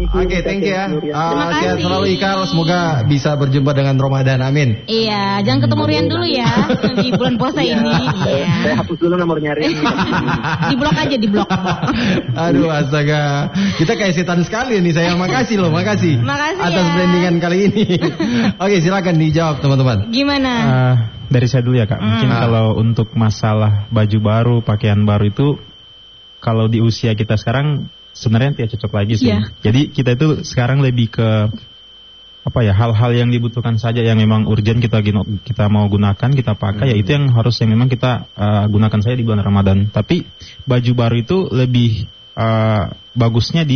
Oke, thank you ya. Terima kasih. Sehat selalu Ikal, semoga bisa berjumpa dengan Ramadan, amin. Iya, jangan ketemu Rian dulu ya di bulan puasa ini. Iya. Saya hapus dulu nomornya Rian. Di blok aja, di blok. Aduh, astaga. Kita kayak setan sekali nih, saya makasih loh, makasih. Makasih atas ya. brandingan kali ini. Oke, silakan dijawab teman-teman. Gimana? Dari saya dulu ya Kak. Mungkin kalau untuk masalah baju baru, pakaian baru itu, kalau di usia kita sekarang sebenarnya tidak cocok lagi sih. Iya. Jadi kita itu sekarang lebih ke hal-hal yang dibutuhkan saja, yang memang urgent kita mau gunakan, kita pakai, ya itu yang harus yang memang kita gunakan saja di bulan Ramadan. Tapi baju baru itu lebih bagusnya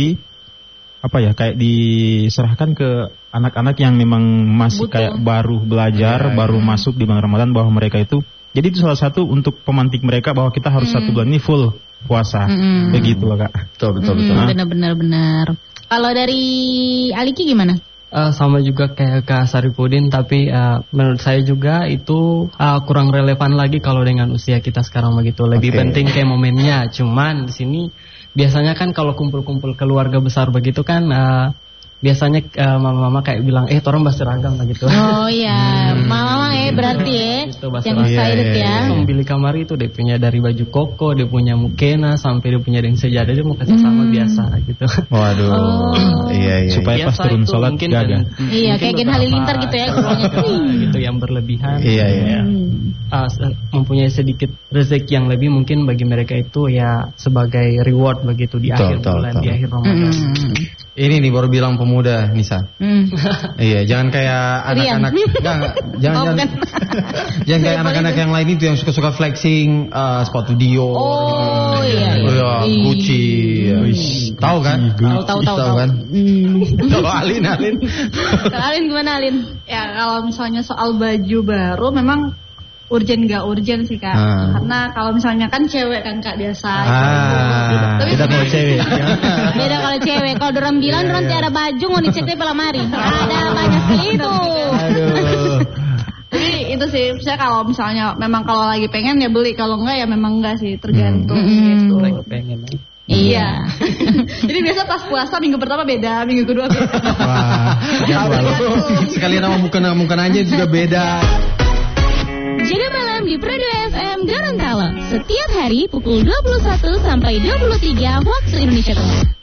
kayak diserahkan ke anak-anak yang memang masih kayak baru belajar, baru masuk di bulan Ramadan, bahwa mereka itu, jadi itu salah satu untuk pemantik mereka bahwa kita harus 1 bulan ini full puasa. Begitu loh Kak. Betul. Benar. Kalau dari Aliki gimana? Sama juga kayak Kak Saripudin, tapi menurut saya juga itu kurang relevan lagi kalau dengan usia kita sekarang begitu. Lebih penting kayak momennya. Cuman di sini biasanya kan kalau kumpul-kumpul keluarga besar begitu kan biasanya mama-mama kayak bilang torong berseragam gitu. Oh iya, mama berarti gitu, yang excited ya. Membeli kamar itu dia punya dari baju koko, dia punya mukena, sampai dia punya dengan sejadah, dia mau kasih sama biasa gitu. Waduh. Iya. Supaya pas turun sholat gagal. Iya, kayak Gen Halilintar gitu ya gitu yang berlebihan. Iya. Mempunyai sedikit rezeki yang lebih mungkin bagi mereka itu ya sebagai reward begitu di akhir bulan, di akhir Ramadan. Ini nih baru bilang pemuda, Nisa. Iya, jangan kayak anak-anak. Jangan kayak anak-anak yang lain itu yang suka flexing sepatu Dior. Oh iya. Gucci. Tahu kan? Tahu kan? Kalau Alin. Alin gimana Alin? Ya kalau misalnya soal baju baru memang urgen gak urgen sih Kak. Karena kalau misalnya kan cewek kan Kak biasa. Beda kalau cewek. Beda kalau cewek. Kalau dorang bilang dorang tiada baju mau dicek di lemari. Ada banyak sekali itu. Aduh. Jadi itu sih, saya kalau misalnya memang kalau lagi pengen ya beli, kalau enggak ya memang enggak sih, tergantung gitu. Lagi pengen. Iya. Jadi biasa pas puasa minggu pertama beda, minggu kedua beda. Wah, sekalian sama muka aja juga beda. Jaga malam di Prado FM Gorontalo. Setiap hari pukul 21 sampai 23 waktu Indonesia Tengah.